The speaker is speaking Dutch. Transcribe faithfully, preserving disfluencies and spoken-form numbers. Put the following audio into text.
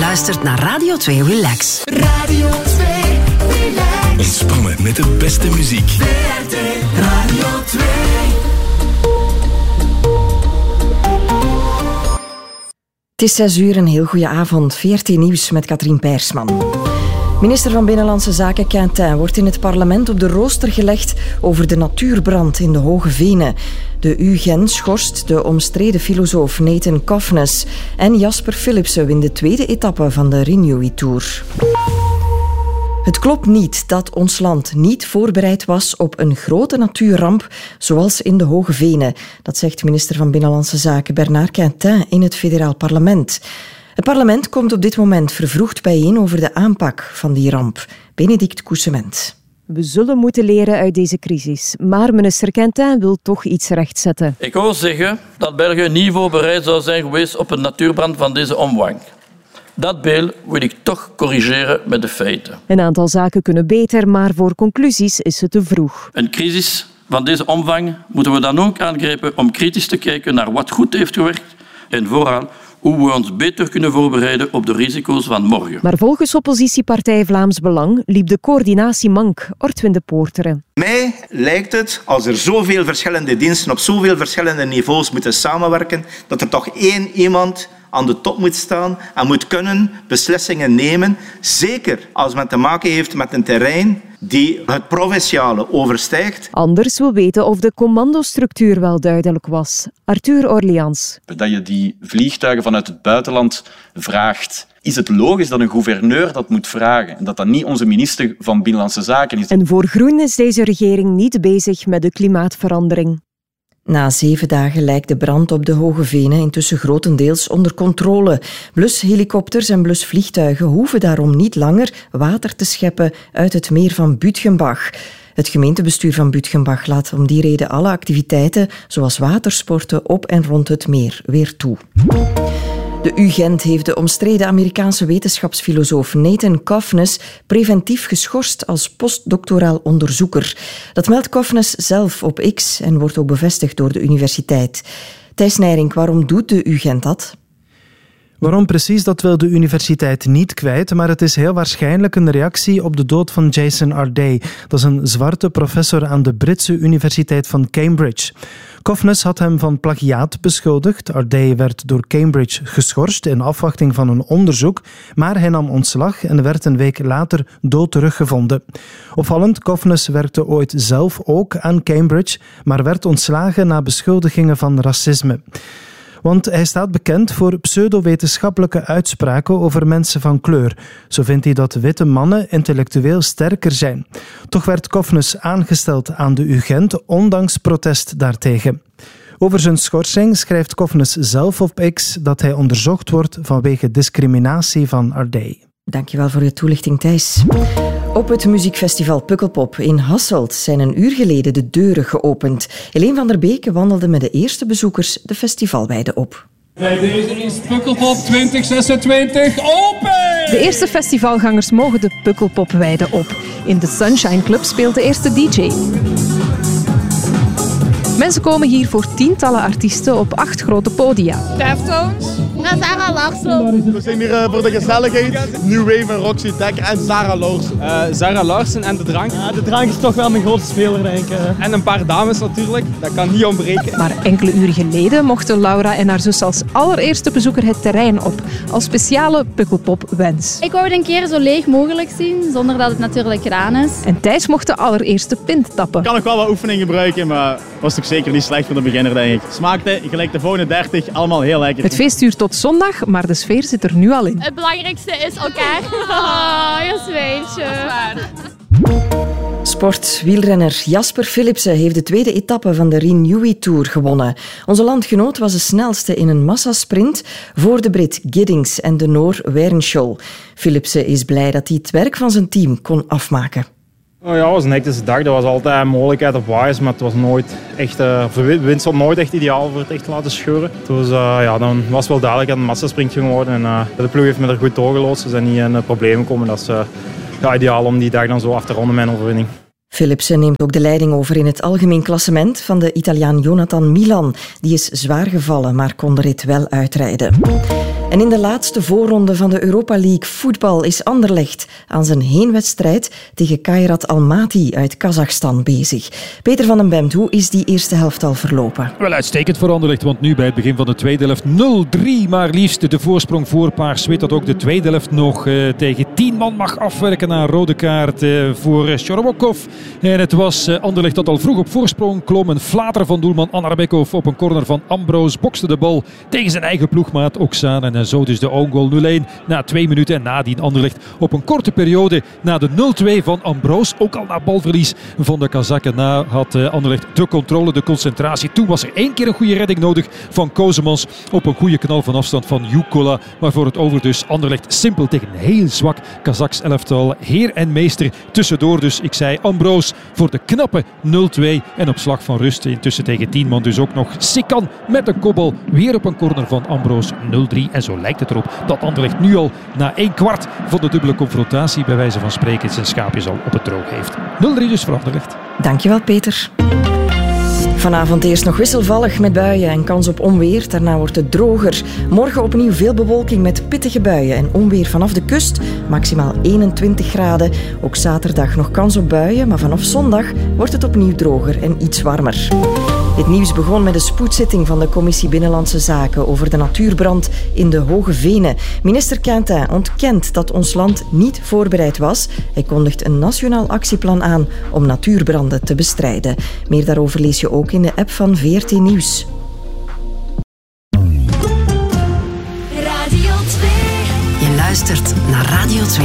luistert naar Radio twee Relax. Radio twee Relax. Ontspannen met de beste muziek. V R T Radio twee. Het is zes uur, een heel goede avond. V R T Nieuws met Katrien Peirsman. Minister van Binnenlandse Zaken Quintin wordt in het parlement op de rooster gelegd over de natuurbrand in de Hoge Venen. De U G E N schorst de omstreden filosoof Nathan Kofnes en Jasper Philipsen wint de tweede etappe van de Renewy Tour. Het klopt niet dat ons land niet voorbereid was op een grote natuurramp zoals in de Hoge Venen. Dat zegt minister van Binnenlandse Zaken Bernard Quintin in het federaal parlement. Het parlement komt op dit moment vervroegd bijeen over de aanpak van die ramp. Benedict Coussement. We zullen moeten leren uit deze crisis. Maar minister Quintin wil toch iets rechtzetten. Ik hoor zeggen dat België niet voorbereid zou zijn geweest op een natuurbrand van deze omvang. Dat beeld wil ik toch corrigeren met de feiten. Een aantal zaken kunnen beter, maar voor conclusies is het te vroeg. Een crisis van deze omvang moeten we dan ook aangrijpen om kritisch te kijken naar wat goed heeft gewerkt en vooral hoe we ons beter kunnen voorbereiden op de risico's van morgen. Maar volgens oppositiepartij Vlaams Belang liep de coördinatie mank. Ortwin de Poorteren. Mij lijkt het, als er zoveel verschillende diensten op zoveel verschillende niveaus moeten samenwerken, dat er toch één iemand aan de top moet staan en moet kunnen beslissingen nemen. Zeker als men te maken heeft met een terrein die het provinciale overstijgt. Anders wil weten of de commandostructuur wel duidelijk was. Arthur Orleans. Dat je die vliegtuigen vanuit het buitenland vraagt. Is het logisch dat een gouverneur dat moet vragen en dat dat niet onze minister van Binnenlandse Zaken is? En voor Groen is deze regering niet bezig met de klimaatverandering. Na zeven dagen lijkt de brand op de Hoge Venen intussen grotendeels onder controle. Blushelikopters en blusvliegtuigen hoeven daarom niet langer water te scheppen uit het meer van Buitgenbach. Het gemeentebestuur van Buitgenbach laat om die reden alle activiteiten, zoals watersporten, op en rond het meer weer toe. De U G E N heeft de omstreden Amerikaanse wetenschapsfilosoof Nathan Kofnes preventief geschorst als postdoctoraal onderzoeker. Dat meldt Kofnes zelf op X en wordt ook bevestigd door de universiteit. Thijs Nijrink, waarom doet de U G E N dat? Waarom precies, dat wil de universiteit niet kwijt, maar het is heel waarschijnlijk een reactie op de dood van Jason Arday. Dat is een zwarte professor aan de Britse Universiteit van Cambridge. Kofnes had hem van plagiaat beschuldigd. Arday werd door Cambridge geschorst in afwachting van een onderzoek, maar hij nam ontslag en werd een week later dood teruggevonden. Opvallend, Kofnes werkte ooit zelf ook aan Cambridge, maar werd ontslagen na beschuldigingen van racisme. Want hij staat bekend voor pseudowetenschappelijke uitspraken over mensen van kleur. Zo vindt hij dat witte mannen intellectueel sterker zijn. Toch werd Kofnes aangesteld aan de U G E N, ondanks protest daartegen. Over zijn schorsing schrijft Kofnes zelf op X dat hij onderzocht wordt vanwege discriminatie van Arday. Dankjewel voor je toelichting, Thijs. Op het muziekfestival Pukkelpop in Hasselt zijn een uur geleden de deuren geopend. Helene van der Beek wandelde met de eerste bezoekers de festivalweide op. Bij deze is Pukkelpop twintig zesentwintig open! De eerste festivalgangers mogen de Pukkelpopweide op. In de Sunshine Club speelt de eerste D J. Mensen komen hier voor tientallen artiesten op acht grote podia. Deftones. En Zara Larsson. We zijn hier uh, voor de gezelligheid. New Wave en Roxy Dekker en Zara Larsson. Uh, Zara Larsson en De Drank. Ja, De Drank is toch wel mijn grootste speler, denk ik. En een paar dames natuurlijk, dat kan niet ontbreken. Maar enkele uren geleden mochten Laura en haar zus als allereerste bezoeker het terrein op. Als speciale Pukkelpop-wens. Ik wou het een keer zo leeg mogelijk zien, zonder dat het natuurlijk gedaan is. En Thijs mocht de allereerste pint tappen. Ik kan nog wel wat oefening gebruiken, maar was toch zeker niet slecht voor de beginner, denk ik. Smaakte gelijk de volgende dertig, allemaal heel lekker. Het feest duurt tot zondag, maar de sfeer zit er nu al in. Het belangrijkste is elkaar. Oh, je zweetje. Dat is waar. Sport. Wielrenner Jasper Philipsen heeft de tweede etappe van de Renewy Tour gewonnen. Onze landgenoot was de snelste in een massasprint voor de Brit Giddings en de Noor Wernschol. Philipsen is blij dat hij het werk van zijn team kon afmaken. Oh ja, het was een hectische dag. Er was altijd een mogelijkheid op waaiers, maar het was nooit echt, uh, de wind stond nooit echt ideaal voor het echt te laten scheuren. Dus uh, ja, dan was het wel duidelijk dat het een massasprint ging worden. En, uh, de ploeg heeft me er goed doorgeloosd. Ze zijn niet in uh, problemen gekomen. Dat is uh, ja, ideaal om die dag dan zo af te ronden, mijn overwinning. Philipsen neemt ook de leiding over in het algemeen klassement van de Italiaan Jonathan Milan. Die is zwaar gevallen, maar kon de rit wel uitrijden. En in de laatste voorronde van de Europa League voetbal is Anderlecht aan zijn heenwedstrijd tegen Kairat Almaty uit Kazachstan bezig. Peter van den Bemt, hoe is die eerste helft al verlopen? Wel uitstekend voor Anderlecht, want nu bij het begin van de tweede helft nul drie maar liefst. De voorsprong voor Paars weet dat ook de tweede helft nog uh, tegen tien man mag afwerken na een rode kaart uh, voor uh, Shorobokov. En het was uh, Anderlecht dat al vroeg op voorsprong klom. Een flater van doelman Anarbekov op een corner van Ambroos bokste de bal tegen zijn eigen ploegmaat Oksaan. En zo dus de own goal nul een na twee minuten. En nadien Anderlecht op een korte periode na de nul twee van Ambroos. Ook al na balverlies van de Kazakken. Na had uh, Anderlecht de controle, de concentratie. Toen was er één keer een goede redding nodig van Kozemans op een goede knal van afstand van Jukola. Maar voor het over dus Anderlecht simpel tegen een heel zwak Kazaks elftal. Heer en meester tussendoor dus. Ik zei Ambroos voor de knappe nul twee. En op slag van rust intussen tegen tien man dus ook nog Sikan met een kopbal. Weer op een corner van Ambroos nul drie. En zo lijkt het erop dat Anderlecht nu al na één kwart van de dubbele confrontatie bij wijze van spreken zijn schaapjes al op het droog heeft. nul drie dus voor Anderlecht. Dankjewel Peter. Vanavond eerst nog wisselvallig met buien en kans op onweer. Daarna wordt het droger. Morgen opnieuw veel bewolking met pittige buien en onweer vanaf de kust. Maximaal eenentwintig graden. Ook zaterdag nog kans op buien, maar vanaf zondag wordt het opnieuw droger en iets warmer. Dit nieuws begon met een spoedzitting van de Commissie Binnenlandse Zaken over de natuurbrand in de Hoge Venen. Minister Quintin ontkent dat ons land niet voorbereid was. Hij kondigt een nationaal actieplan aan om natuurbranden te bestrijden. Meer daarover lees je ook in de app van V R T Nieuws. Radio twee. Je luistert naar Radio twee.